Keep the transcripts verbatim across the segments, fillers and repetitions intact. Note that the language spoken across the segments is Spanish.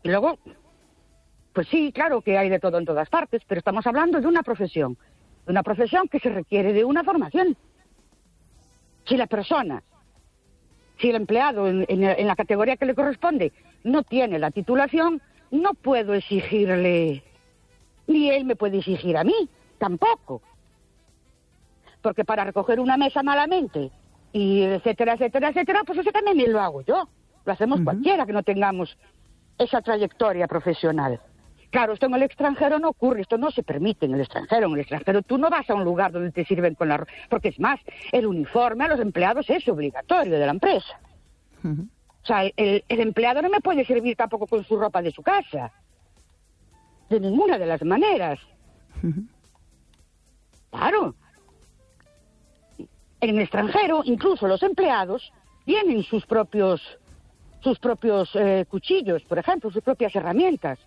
Y luego, pues sí, claro que hay de todo en todas partes, pero estamos hablando de una profesión, de una profesión que se requiere de una formación. Si la persona, si el empleado en, en, en la categoría que le corresponde no tiene la titulación, no puedo exigirle, ni él me puede exigir a mí, tampoco. Porque para recoger una mesa malamente, y etcétera, etcétera, etcétera, pues eso también lo hago yo. Lo hacemos uh-huh. cualquiera que no tengamos esa trayectoria profesional. Claro, esto en el extranjero no ocurre, esto no se permite en el extranjero. En el extranjero tú no vas a un lugar donde te sirven con la... Porque es más, el uniforme a los empleados es obligatorio de la empresa. Uh-huh. O sea, el, el empleado no me puede servir tampoco con su ropa de su casa. De ninguna de las maneras. Uh-huh. Claro. En el extranjero, incluso los empleados tienen sus propios, sus propios eh, cuchillos, por ejemplo, sus propias herramientas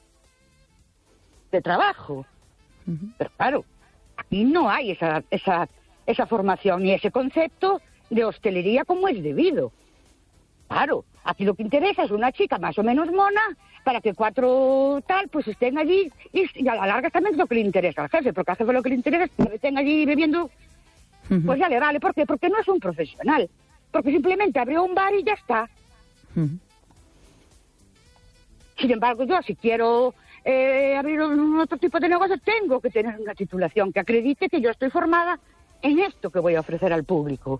de trabajo. Uh-huh. Pero claro, aquí no hay esa, esa, esa formación ni ese concepto de hostelería como es debido. Claro, aquí lo que interesa es una chica más o menos mona para que cuatro tal pues estén allí y, y a la larga también es lo que le interesa al jefe, porque al jefe lo que le interesa es que estén allí bebiendo, uh-huh. pues ya le vale. ¿Por qué? Porque no es un profesional, porque simplemente abrió un bar y ya está. Uh-huh. Sin embargo, yo si quiero eh, abrir un otro tipo de negocio, tengo que tener una titulación que acredite que yo estoy formada en esto que voy a ofrecer al público.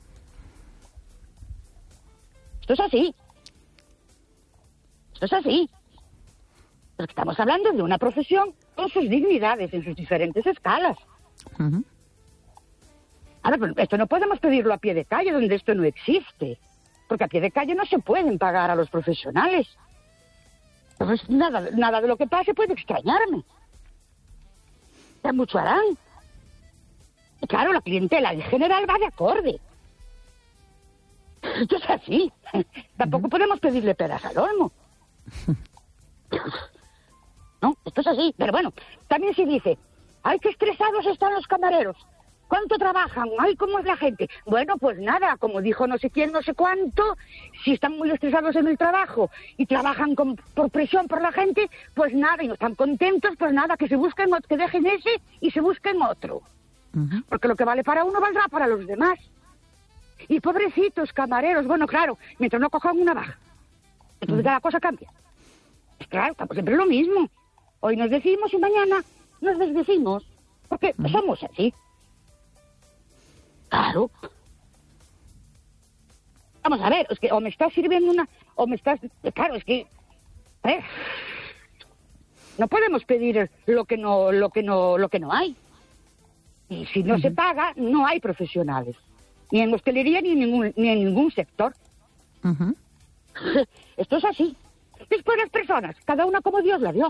Esto es así. Esto es así. Porque estamos hablando de una profesión con sus dignidades en sus diferentes escalas. Uh-huh. Ahora, pero esto no podemos pedirlo a pie de calle, donde esto no existe. Porque a pie de calle no se pueden pagar a los profesionales. Entonces, nada, nada de lo que pase puede extrañarme. Ya mucho harán. Y claro, la clientela en general va de acorde. Esto es así. Tampoco uh-huh. podemos pedirle peras al olmo. No, esto es así. Pero bueno, también se dice, ay, qué estresados están los camareros. ¿Cuánto trabajan? Ay, ¿cómo es la gente? Bueno, pues nada, como dijo no sé quién, no sé cuánto, si están muy estresados en el trabajo y trabajan con, por presión por la gente, pues nada, y no están contentos, pues nada, que se busquen, que dejen ese y se busquen otro. Uh-huh. Porque lo que vale para uno valdrá para los demás. Y pobrecitos camareros, bueno, claro, mientras no cojan una baja. Entonces uh-huh. la cosa cambia. Pues claro, estamos siempre lo mismo. Hoy nos decimos y mañana nos desdecimos. Porque uh-huh. somos así. Claro. Vamos a ver, es que o me estás sirviendo una... O me estás... Claro, es que... ¿eh? No podemos pedir lo que no, lo que no, lo que no hay. Y si no uh-huh. se paga, no hay profesionales. Ni en hostelería ni en ningún, ni en ningún sector. Uh-huh. Esto es así. Después las personas, cada una como Dios la dio.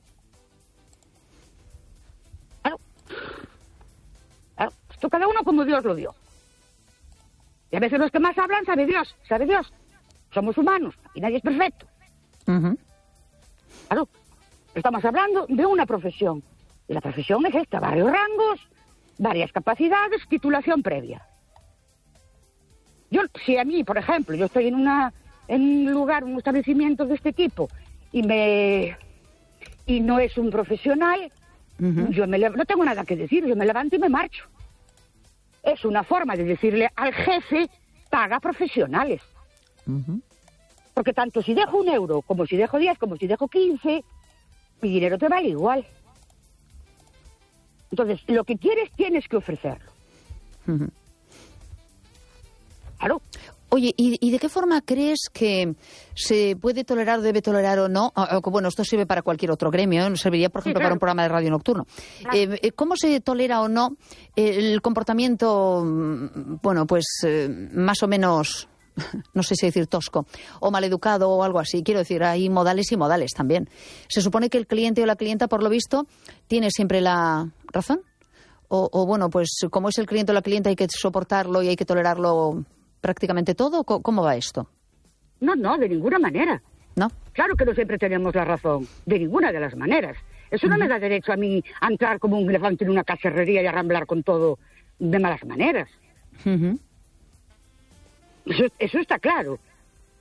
Claro. Claro. Esto cada uno como Dios lo dio. Y a veces los que más hablan, sabe Dios, sabe Dios. Somos humanos, aquí nadie es perfecto. Uh-huh. Claro. Estamos hablando de una profesión. Y la profesión es esta, varios rangos, varias capacidades, titulación previa. Yo, si a mí, por ejemplo, yo estoy en una en un lugar, un establecimiento de este tipo y me y no es un profesional, uh-huh. yo me, no tengo nada que decir, yo me levanto y me marcho. Es una forma de decirle al jefe, paga profesionales. Uh-huh. Porque tanto si dejo un euro, como si dejo diez, como si dejo quince, mi dinero te vale igual. Entonces, lo que quieres, tienes que ofrecerlo. Uh-huh. Claro. Oye, ¿y, ¿y de qué forma crees que se puede tolerar, debe tolerar o no? Bueno, esto sirve para cualquier otro gremio, ¿eh? Serviría, por ejemplo, sí, claro. para un programa de radio nocturno. Claro. Eh, ¿Cómo se tolera o no el comportamiento, bueno, pues eh, más o menos, no sé si decir tosco, o maleducado o algo así? Quiero decir, hay modales y modales también. Se supone que el cliente o la clienta, por lo visto, tiene siempre la razón. O, o bueno, pues como es el cliente o la clienta hay que soportarlo y hay que tolerarlo prácticamente todo. ¿Cómo va esto? No, no, de ninguna manera. ¿No? Claro que no siempre tenemos la razón, de ninguna de las maneras. Eso uh-huh. no me da derecho a mí a entrar como un elefante en una cacharrería y arramblar con todo de malas maneras. Uh-huh. Eso, eso está claro.